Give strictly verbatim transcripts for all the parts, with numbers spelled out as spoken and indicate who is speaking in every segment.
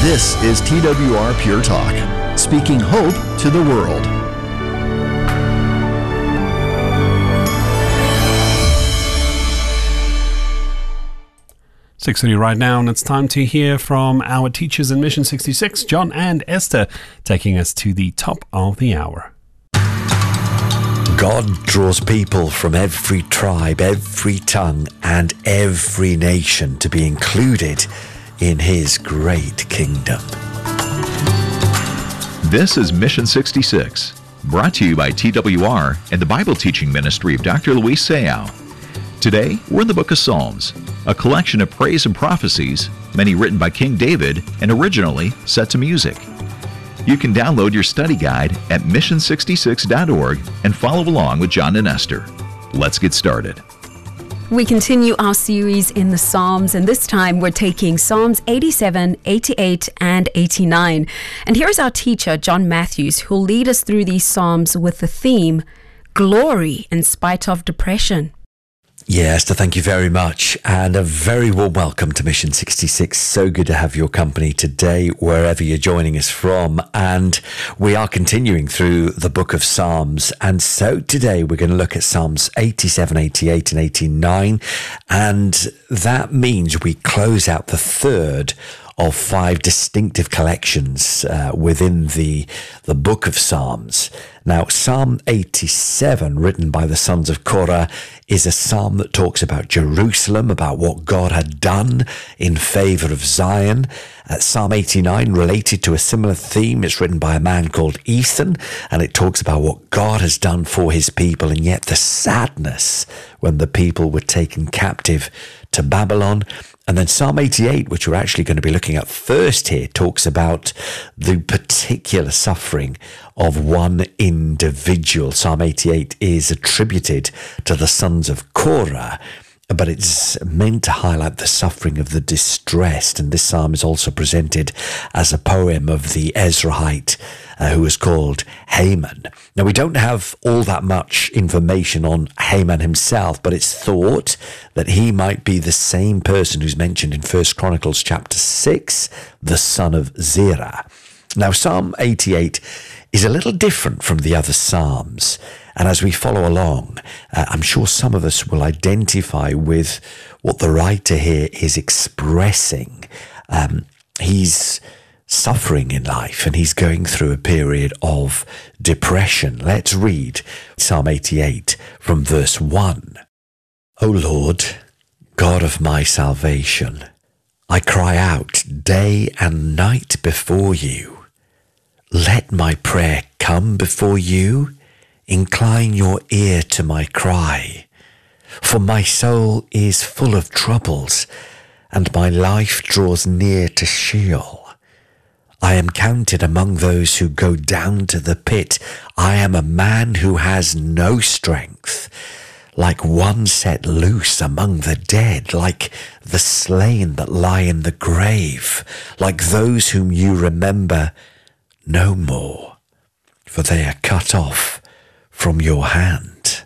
Speaker 1: This is T W R Pure Talk, speaking hope to the world.
Speaker 2: six thirty right now, and it's time to hear from our teachers in Mission sixty-six, John and Esther, taking us to the top of the hour.
Speaker 3: God draws people from every tribe, every tongue, and every nation to be included in his great kingdom.
Speaker 4: This is Mission sixty-six, brought to you by T W R and the Bible teaching ministry of Doctor Luis Sayao. Today, we're in the book of Psalms, a collection of praise and prophecies, many written by King David and originally set to music. You can download your study guide at mission sixty-six dot org and follow along with John and Esther. Let's get started.
Speaker 5: We continue our series in the Psalms, and this time we're taking Psalms eighty-seven, eighty-eight, and eighty-nine. And here's our teacher, John Matthews, who'll lead us through these Psalms with the theme, Glory in Spite of Depression.
Speaker 3: Yes, so thank you very much, and a very warm welcome to Mission sixty-six. So good to have your company today, wherever you're joining us from. And we are continuing through the book of Psalms. And so today we're going to look at Psalms eighty-seven, eighty-eight, and eighty-nine. And that means we close out the third of five distinctive collections uh, within the the book of Psalms. Now, Psalm eighty-seven, written by the sons of Korah, is a psalm that talks about Jerusalem, about what God had done in favor of Zion. Uh, Psalm eighty-nine, related to a similar theme, it's written by a man called Ethan, and it talks about what God has done for his people, and yet the sadness when the people were taken captive to Babylon. And then Psalm eighty-eight, which we're actually going to be looking at first here, talks about the particular suffering of one individual. Psalm eighty-eight is attributed to the sons of Korah, but it's meant to highlight the suffering of the distressed. And this psalm is also presented as a poem of the Ezrahite uh, who was called Haman. Now, we don't have all that much information on Haman himself, but it's thought that he might be the same person who's mentioned in First Chronicles chapter six, the son of Zerah. Now, Psalm eighty-eight is a little different from the other Psalms. And as we follow along, uh, I'm sure some of us will identify with what the writer here is expressing. Um, he's suffering in life and he's going through a period of depression. Let's read Psalm eighty-eight from verse one. O Lord, God of my salvation, I cry out day and night before you. Let my prayer come before you. Incline your ear to my cry. For my soul is full of troubles, and my life draws near to Sheol. I am counted among those who go down to the pit. I am a man who has no strength, like one set loose among the dead, like the slain that lie in the grave, like those whom you remember no more, for they are cut off from your hand.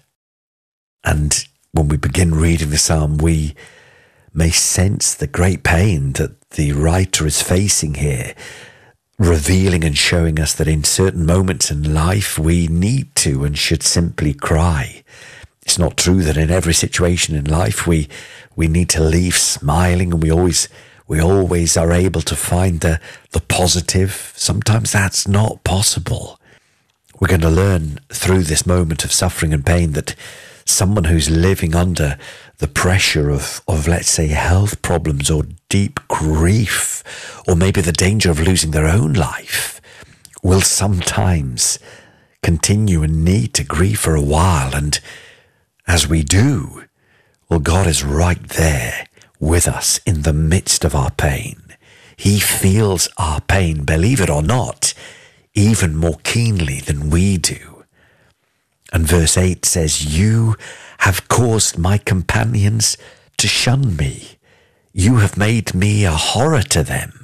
Speaker 3: And when we begin reading the psalm, we may sense the great pain that the writer is facing here, revealing and showing us that in certain moments in life we need to and should simply cry. It's not true that in every situation in life we we need to leave smiling and we always we always are able to find the the positive. Sometimes that's not possible. We're going to learn through this moment of suffering and pain that someone who's living under the pressure of, of, let's say, health problems or deep grief, or maybe the danger of losing their own life, will sometimes continue and need to grieve for a while. And as we do, well, God is right there with us in the midst of our pain. He feels our pain, believe it or not, even more keenly than we do. And verse eight says, you have caused my companions to shun me. You have made me a horror to them.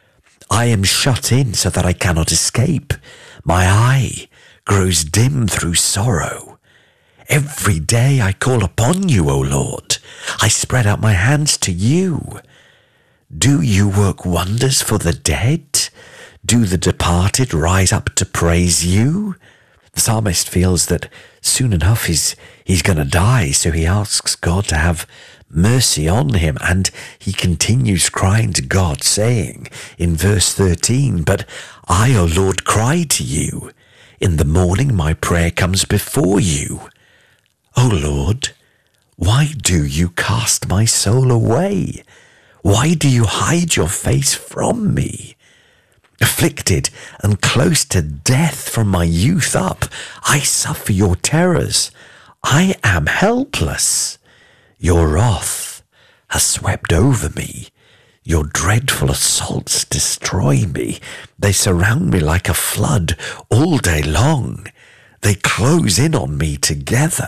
Speaker 3: I am shut in so that I cannot escape. My eye grows dim through sorrow. Every day I call upon you, O Lord. I spread out my hands to you. Do you work wonders for the dead? Do the departed rise up to praise you? The psalmist feels that soon enough he's, he's going to die, so he asks God to have mercy on him, and he continues crying to God, saying in verse thirteen, "But I, O Lord, cry to you. In the morning my prayer comes before you. O Lord, why do you cast my soul away? Why do you hide your face from me? Afflicted and close to death from my youth up, I suffer your terrors. I am helpless. Your wrath has swept over me. Your dreadful assaults destroy me. They surround me like a flood all day long. They close in on me together.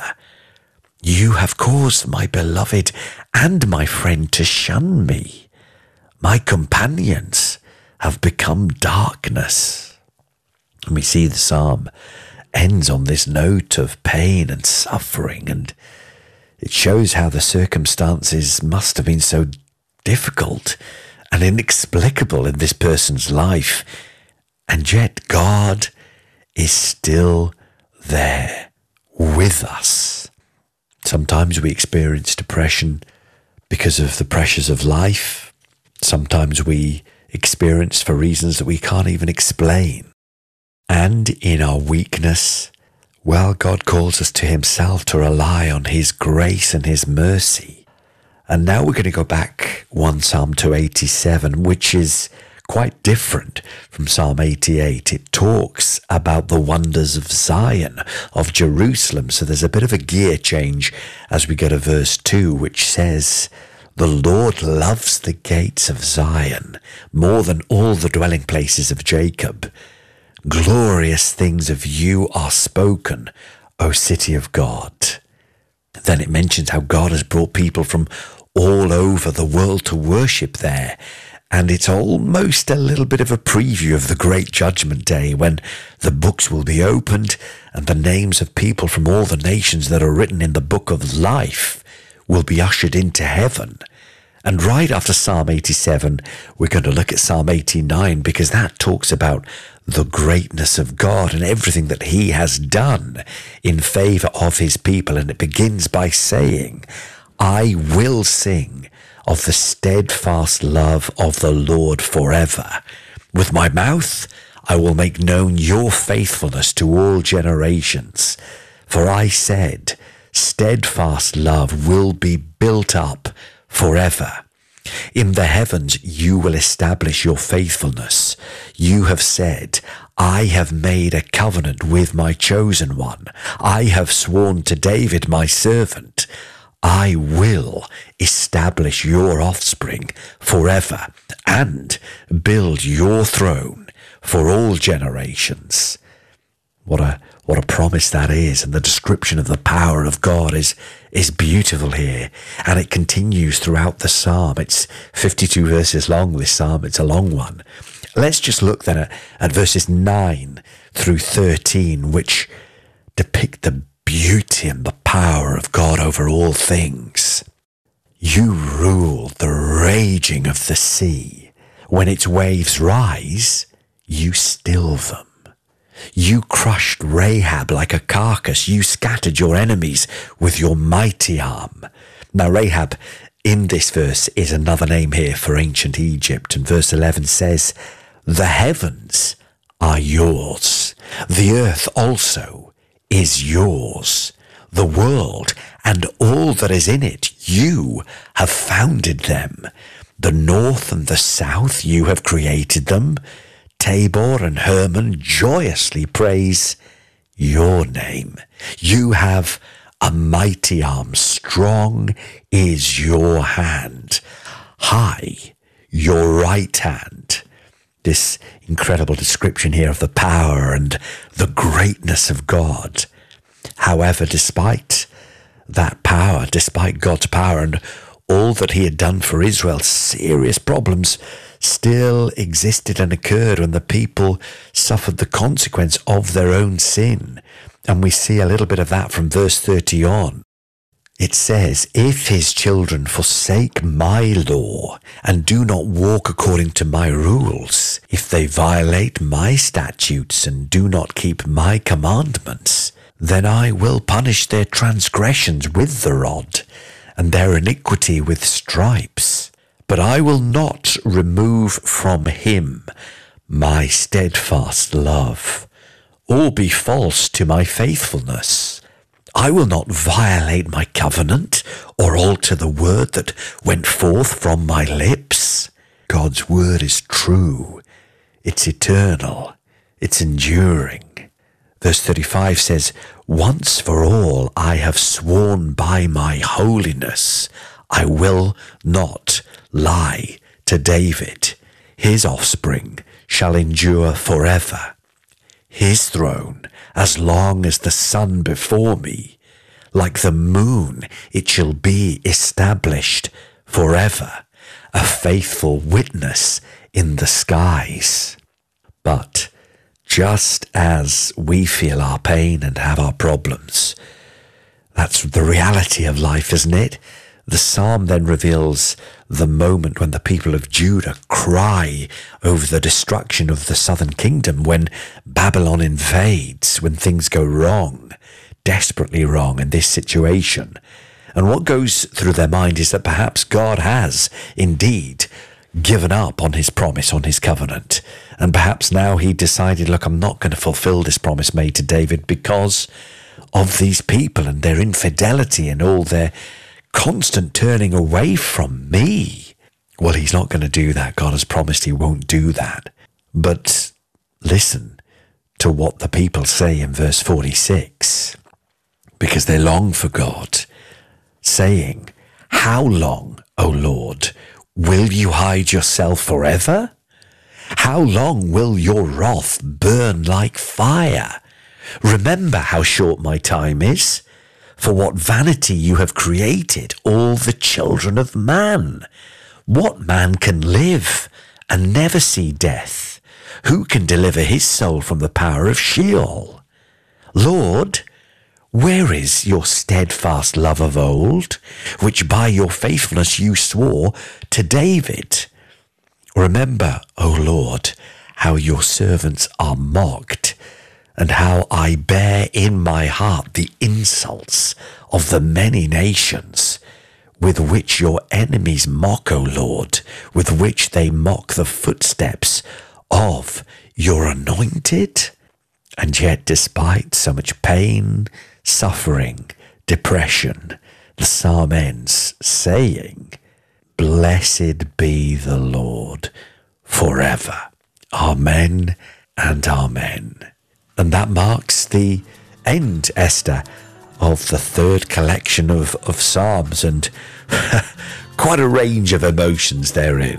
Speaker 3: You have caused my beloved and my friend to shun me. My companions have become darkness." And we see the psalm ends on this note of pain and suffering, and it shows how the circumstances must have been so difficult and inexplicable in this person's life, and yet God is still there with us. Sometimes we experience depression because of the pressures of life. Sometimes we experience for reasons that we can't even explain. And in our weakness, well, God calls us to himself to rely on his grace and his mercy. And now we're going to go back one Psalm to eighty-seven, which is quite different from Psalm eighty-eight. It talks about the wonders of Zion, of Jerusalem. So there's a bit of a gear change as we go to verse two, which says, "The Lord loves the gates of Zion more than all the dwelling places of Jacob. Glorious things of you are spoken, O city of God." Then it mentions how God has brought people from all over the world to worship there. And it's almost a little bit of a preview of the great judgment day, when the books will be opened and the names of people from all the nations that are written in the book of life will be ushered into heaven. And right after Psalm eighty-seven, we're going to look at Psalm eighty-nine, because that talks about the greatness of God and everything that he has done in favor of his people. And it begins by saying, "I will sing of the steadfast love of the Lord forever. With my mouth I will make known your faithfulness to all generations. For I said, steadfast love will be built up forever. In the heavens you will establish your faithfulness. You have said, I have made a covenant with my chosen one. I have sworn to David my servant. I will establish your offspring forever and build your throne for all generations." What a what a promise that is. And the description of the power of God is, is beautiful here. And it continues throughout the psalm. It's fifty-two verses long, this psalm. It's a long one. Let's just look then at, at verses nine through thirteen, which depict the beauty and the power of God over all things. "You rule the raging of the sea. When its waves rise, you still them. You crushed Rahab like a carcass. You scattered your enemies with your mighty arm." Now, Rahab in this verse is another name here for ancient Egypt. And verse eleven says, "The heavens are yours. The earth also is yours. The world and all that is in it, you have founded them. The north and the south, you have created them. Tabor and Hermon joyously praise your name. You have a mighty arm. Strong is your hand. High your right hand." This incredible description here of the power and the greatness of God. However, despite that power, despite God's power and all that he had done for Israel, serious problems still existed and occurred when the people suffered the consequence of their own sin. And we see a little bit of that from verse thirty on. It says, if his children forsake my law and do not walk according to my rules, if they violate my statutes and do not keep my commandments, then I will punish their transgressions with the rod and their iniquity with stripes. But I will not remove from him my steadfast love, or be false to my faithfulness. I will not violate my covenant or alter the word that went forth from my lips. God's word is true. It's eternal. It's enduring. Verse thirty-five says, once for all I have sworn by my holiness, I will not lie to David. His offspring shall endure forever. His throne, as long as the sun before me, like the moon, it shall be established forever, a faithful witness in the skies. But just as we feel our pain and have our problems, that's the reality of life, isn't it? The psalm then reveals the moment when the people of Judah cry over the destruction of the southern kingdom, when Babylon invades, when things go wrong, desperately wrong in this situation. And what goes through their mind is that perhaps God has indeed given up on his promise, on his covenant. And perhaps now he decided, look, I'm not going to fulfill this promise made to David because of these people and their infidelity and all their constant turning away from me. Well, he's not going to do that. God has promised he won't do that. But listen to what the people say in verse forty-six, because they long for God, saying, how long, O Lord, will you hide yourself forever? How long will your wrath burn like fire? Remember how short my time is. For what vanity you have created all the children of man. What man can live and never see death? Who can deliver his soul from the power of Sheol? Lord, where is your steadfast love of old, which by your faithfulness you swore to David? Remember, O Lord, how your servants are mocked, and how I bear in my heart the insults of the many nations, with which your enemies mock, O Lord, with which they mock the footsteps of your anointed. And yet, despite so much pain, suffering, depression, the psalm ends saying, blessed be the Lord forever. Amen and amen. And that marks the end, Esther, of the third collection of, of Psalms, and quite a range of emotions therein.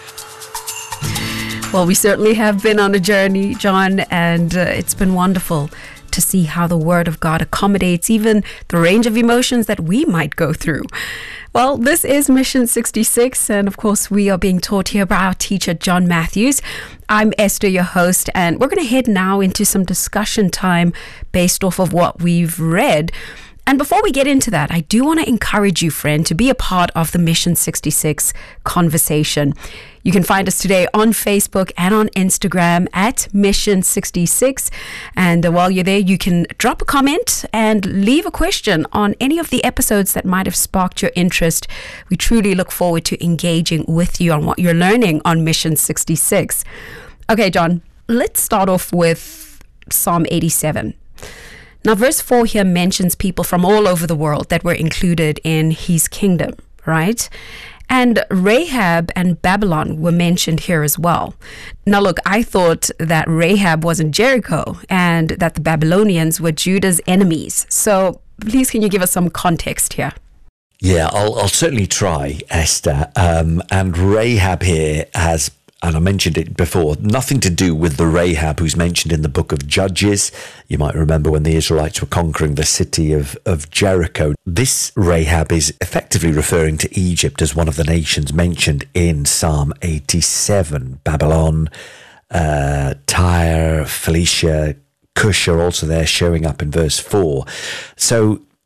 Speaker 5: Well, we certainly have been on a journey, John, and uh, it's been wonderful to see how the Word of God accommodates even the range of emotions that we might go through. Well, this is Mission sixty-six, and of course, we are being taught here by our teacher, John Matthews. I'm Esther, your host, and we're going to head now into some discussion time based off of what we've read. And before we get into that, I do want to encourage you, friend, to be a part of the Mission sixty-six conversation. You can find us today on Facebook and on Instagram at Mission sixty-six. And uh, while you're there, you can drop a comment and leave a question on any of the episodes that might have sparked your interest. We truly look forward to engaging with you on what you're learning on Mission sixty-six. Okay, John, let's start off with Psalm eighty-seven. Now, verse four here mentions people from all over the world that were included in his kingdom, right? And Rahab and Babylon were mentioned here as well. Now, look, I thought that Rahab was in Jericho and that the Babylonians were Judah's enemies. So please, can you give us some context here?
Speaker 3: Yeah, I'll, I'll certainly try, Esther. Um, and Rahab here has, and I mentioned it before, nothing to do with the Rahab who's mentioned in the book of Judges. You might remember when the Israelites were conquering the city of, of Jericho. This Rahab is effectively referring to Egypt as one of the nations mentioned in Psalm eighty-seven. Babylon, uh, Tyre, Phoenicia, Cush are also there showing up in verse four. So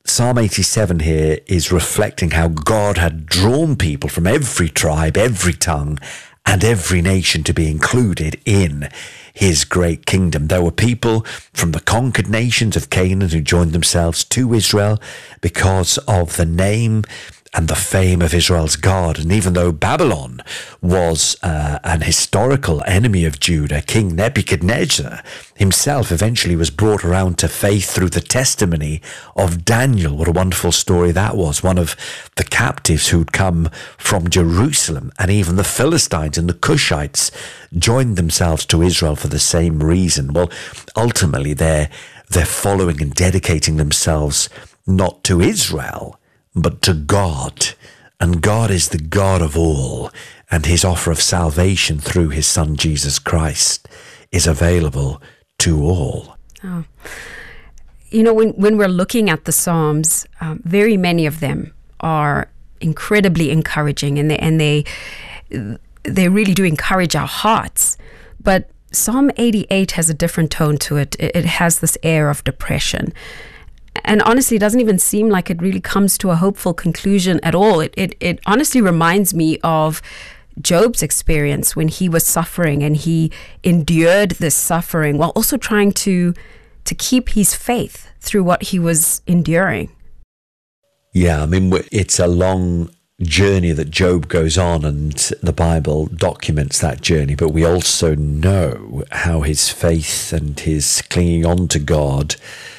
Speaker 3: Psalm eighty-seven here is reflecting how God had drawn people from every tribe, every tongue, and every nation to be included in his great kingdom. There were people from the conquered nations of Canaan who joined themselves to Israel because of the name and the fame of Israel's God. And even though Babylon was uh, an historical enemy of Judah, King Nebuchadnezzar himself eventually was brought around to faith through the testimony of Daniel. What a wonderful story that was. One of the captives who'd come from Jerusalem, and even the Philistines and the Cushites joined themselves to Israel for the same reason. Well, ultimately they're, they're following and dedicating themselves not to Israel, but to God. And God is the God of all, and his offer of salvation through his son Jesus Christ is available to all.
Speaker 5: Oh. You know, when, when we're looking at the Psalms, um, very many of them are incredibly encouraging, and they, and they they really do encourage our hearts. But Psalm eighty-eight has a different tone to it. It, it has this air of depression. And honestly, it doesn't even seem like it really comes to a hopeful conclusion at all. It, it it honestly reminds me of Job's experience when he was suffering, and he endured this suffering while also trying to to keep his faith through what he was enduring.
Speaker 3: Yeah, I mean, it's a long journey that Job goes on, and the Bible documents that journey, but we also know how his faith and his clinging on to God,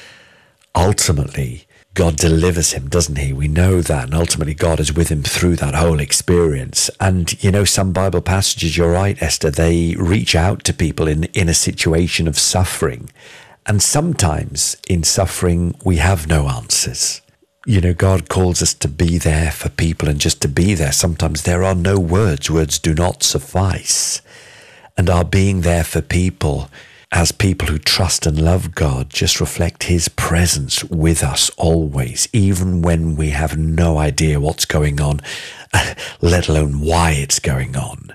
Speaker 3: ultimately, God delivers him, doesn't he? We know that, and ultimately God is with him through that whole experience. And, you know, some Bible passages, you're right, Esther, they reach out to people in, in a situation of suffering. And sometimes in suffering, we have no answers. You know, God calls us to be there for people, and just to be there. Sometimes there are no words. Words do not suffice. And our being there for people, as people who trust and love God, just reflect his presence with us always, even when we have no idea what's going on, let alone why it's going on.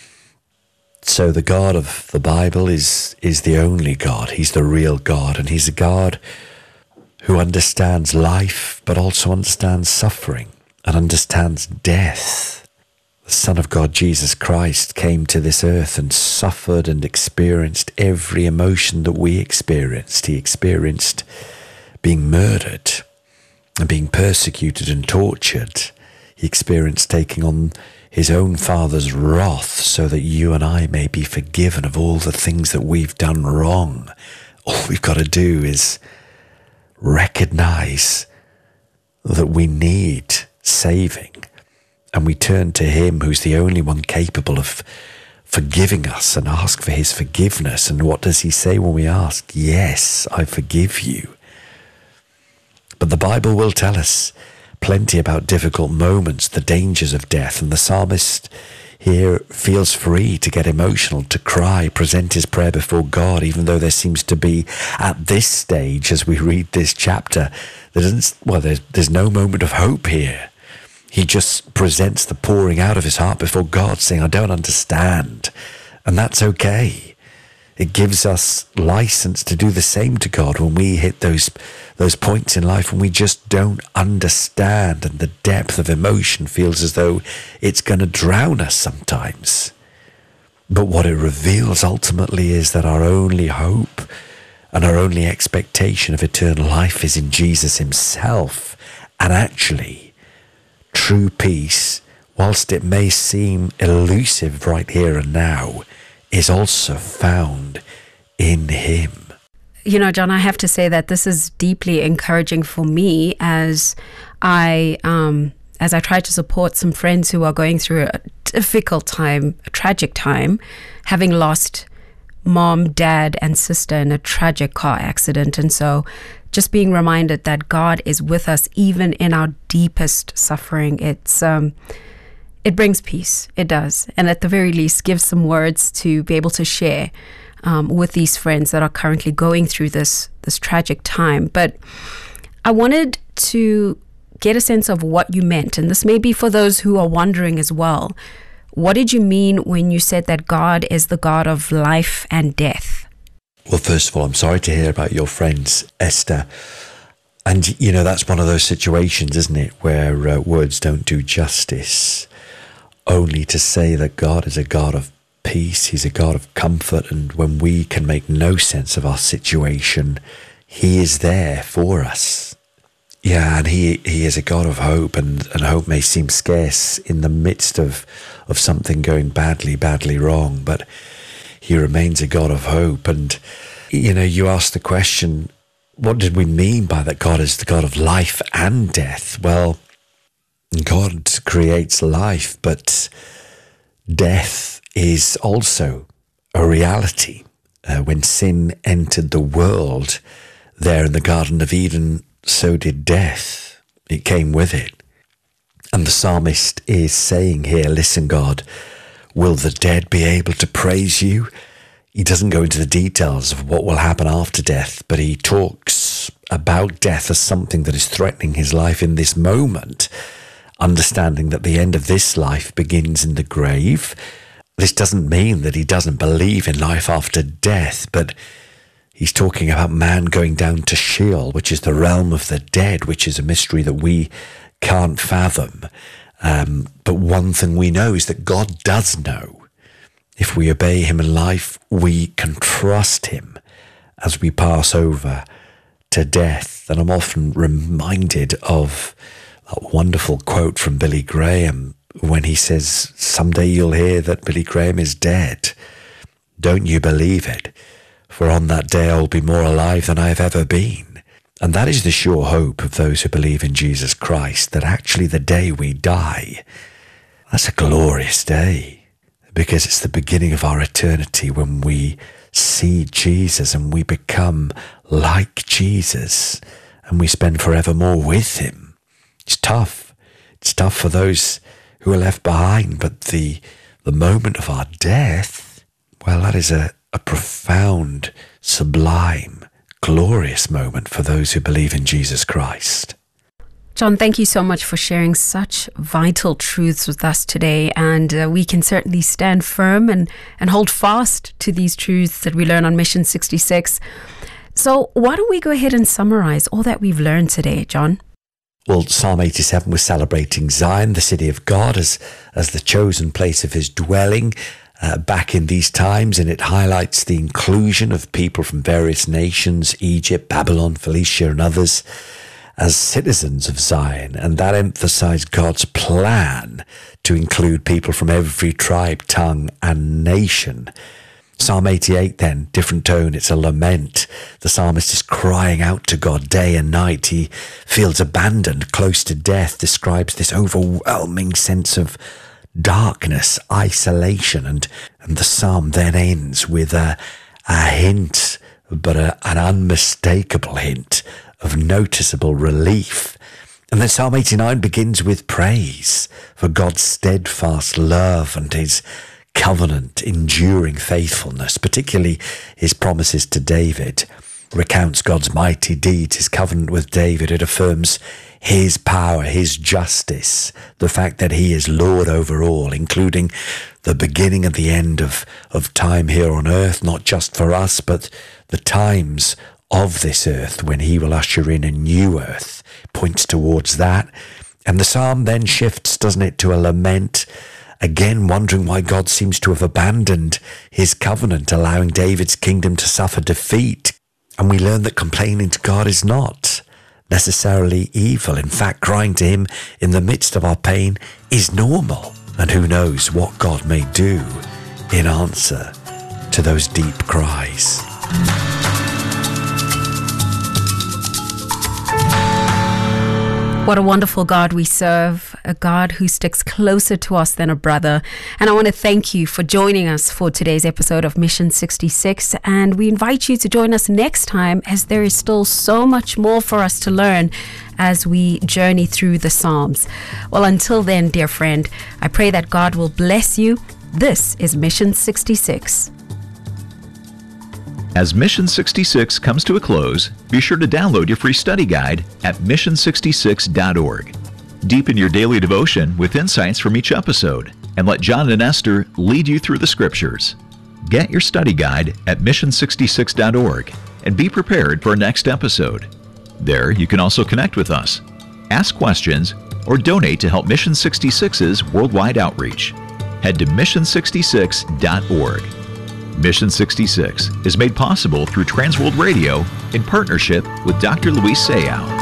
Speaker 3: So the God of the Bible is, is the only God. He's the real God, and he's a God who understands life, but also understands suffering and understands death. The Son of God, Jesus Christ, came to this earth and suffered and experienced every emotion that we experienced. He experienced being murdered and being persecuted and tortured. He experienced taking on his own Father's wrath so that you and I may be forgiven of all the things that we've done wrong. All we've got to do is recognize that we need saving, and we turn to him who's the only one capable of forgiving us, and ask for his forgiveness. And what does he say when we ask? Yes, I forgive you. But the Bible will tell us plenty about difficult moments, the dangers of death, and the psalmist here feels free to get emotional, to cry, present his prayer before God, even though there seems to be, at this stage, as we read this chapter, there doesn't, well, there's, there's no moment of hope here. He just presents the pouring out of his heart before God, saying, I don't understand. And that's okay. It gives us license to do the same to God when we hit those those points in life when we just don't understand, and the depth of emotion feels as though it's going to drown us sometimes. But what it reveals ultimately is that our only hope and our only expectation of eternal life is in Jesus himself. And actually, true peace, whilst it may seem elusive right here and now, is also found in him.
Speaker 5: You know, John, I have to say that this is deeply encouraging for me as I um, as I try to support some friends who are going through a difficult time, a tragic time, having lost mom, dad, and sister in a tragic car accident. And so just being reminded that God is with us even in our deepest suffering, it's um, it brings peace. It does. And at the very least, gives some words to be able to share Um, with these friends that are currently going through this this tragic time. But I wanted to get a sense of what you meant, and this may be for those who are wondering as well. What did you mean when you said that God is the God of life and death?
Speaker 3: Well, first of all, I'm sorry to hear about your friends, Esther. And, you know, that's one of those situations, isn't it, where uh, words don't do justice. Only to say that God is a God of peace, he's a God of comfort, and when we can make no sense of our situation, he is there for us. Yeah, and he he is a God of hope, and, and hope may seem scarce in the midst of, of something going badly, badly wrong, but he remains a God of hope. And, you know, you ask the question, what did we mean by that God is the God of life and death? Well, God creates life, but death is also a reality. Uh, when sin entered the world there in the Garden of Eden, so did death. It came with it. And the psalmist is saying here, listen, God, will the dead be able to praise you? He doesn't go into the details of what will happen after death, but he talks about death as something that is threatening his life in this moment, understanding that the end of this life begins in the grave. This doesn't mean that he doesn't believe in life after death, but he's talking about man going down to Sheol, which is the realm of the dead, which is a mystery that we can't fathom. Um, but one thing we know is that God does know. If we obey him in life, we can trust him as we pass over to death. And I'm often reminded of that wonderful quote from Billy Graham when he says, someday you'll hear that Billy Graham is dead. Don't you believe it? For on that day I'll be more alive than I have ever been. And that is the sure hope of those who believe in Jesus Christ, that actually the day we die, that's a glorious day. Because it's the beginning of our eternity when we see Jesus and we become like Jesus and we spend forevermore with him. It's tough. It's tough for those who are left behind, but the the moment of our death, well, that is a, a profound, sublime, glorious moment for those who believe in Jesus Christ.
Speaker 5: John, thank you so much for sharing such vital truths with us today. And uh, we can certainly stand firm and, and hold fast to these truths that we learn on Mission sixty-six. So why don't we go ahead and summarize all that we've learned today, John?
Speaker 3: Well, Psalm eighty-seven was celebrating Zion, the city of God, as, as the chosen place of his dwelling uh, back in these times. And it highlights the inclusion of people from various nations, Egypt, Babylon, Phoenicia, and others, as citizens of Zion, and that emphasized God's plan to include people from every tribe, tongue, and nation. Psalm eighty-eight then, different tone, it's a lament. The psalmist is crying out to God day and night. He feels abandoned, close to death, describes this overwhelming sense of darkness, isolation, and, and the psalm then ends with a, a hint, but a, an unmistakable hint of noticeable relief. And then Psalm eighty-nine begins with praise for God's steadfast love and his covenant enduring faithfulness, particularly his promises to David. Recounts God's mighty deeds, his covenant with David. It affirms his power, his justice, the fact that he is Lord over all, including the beginning and the end of, of time here on earth, not just for us, but the times of this earth when he will usher in a new earth. Points towards that. And the psalm then shifts, doesn't it, to a lament, again wondering why God seems to have abandoned his covenant, allowing David's kingdom to suffer defeat. And we learn that complaining to God is not necessarily evil. In fact, crying to him in the midst of our pain is normal. And who knows what God may do in answer to those deep cries.
Speaker 5: What a wonderful God we serve, a God who sticks closer to us than a brother. And I want to thank you for joining us for today's episode of Mission sixty-six. And we invite you to join us next time, as there is still so much more for us to learn as we journey through the Psalms. Well, until then, dear friend, I pray that God will bless you. This is Mission sixty-six.
Speaker 4: As Mission sixty-six comes to a close, be sure to download your free study guide at mission sixty-six dot org. Deepen your daily devotion with insights from each episode, and let John and Esther lead you through the scriptures. Get your study guide at mission sixty-six dot org and be prepared for our next episode. There, you can also connect with us, ask questions, or donate to help Mission sixty-six's worldwide outreach. Head to mission sixty-six dot org. Mission sixty-six is made possible through Transworld Radio in partnership with Doctor Luis Sayao.